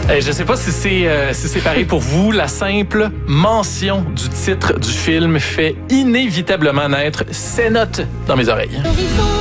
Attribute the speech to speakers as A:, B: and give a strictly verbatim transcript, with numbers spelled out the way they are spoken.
A: Hey, je sais pas si c'est euh, si c'est pareil pour vous. La simple mention du titre du film fait inévitablement naître ces notes dans mes oreilles.